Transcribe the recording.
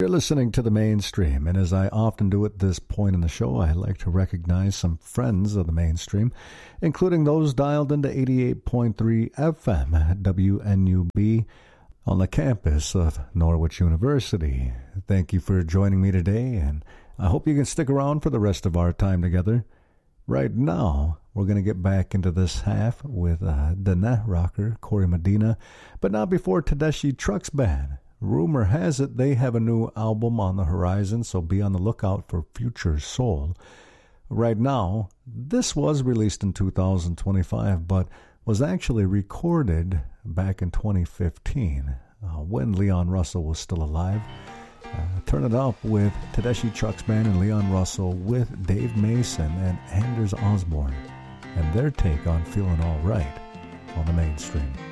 You're listening to The Mainstream, and as I often do at this point in the show, I like to recognize some friends of The Mainstream, including those dialed into 88.3 FM WNUB on the campus of Norwich University. Thank you for joining me today, and I hope you can stick around for the rest of our time together. Right now, we're going to get back into this half with the net rocker, Corey Medina, but not before Tedeschi Trucks Band. Rumor has it they have a new album on the horizon, so be on the lookout for Future Soul. Right now, this was released in 2025, but was actually recorded back in 2015 when Leon Russell was still alive. Turn it up with Tedeschi Trucks Band and Leon Russell with Dave Mason and Anders Osborne and their take on Feeling All Right on The Mainstream.